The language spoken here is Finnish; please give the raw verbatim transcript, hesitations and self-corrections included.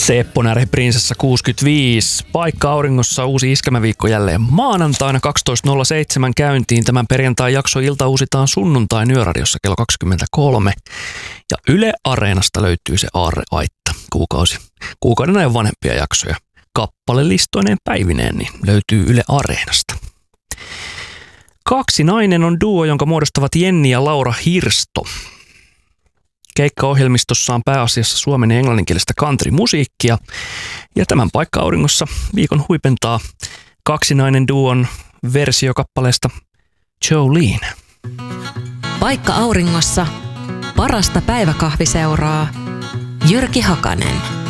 Seppo Närhi Prinsessa kuusikymmentäviisi. Paikka auringossa, uusi iskelmäviikko jälleen maanantaina kaksitoista nolla seitsemän käyntiin. Tämän perjantai jakso ilta uusitaan sunnuntain Yöradiossa kello kaksikymmentäkolme. Ja Yle Areenasta löytyy se Aarre-aitta. Kuukausi. Kuukauden ajan vanhempia jaksoja. Kappalelistoineen päivineen niin löytyy Yle Areenasta. Kaksi nainen on duo, jonka muodostavat Jenni ja Laura Hirsto. Keikkaohjelmistossa on pääasiassa suomen ja englanninkielistä country-musiikkia. Ja tämän paikka auringossa viikon huipentaa kaksinainen duon versio kappaleesta Jolene. Paikka auringossa parasta päiväkahviseuraa Jyrki Hakanen.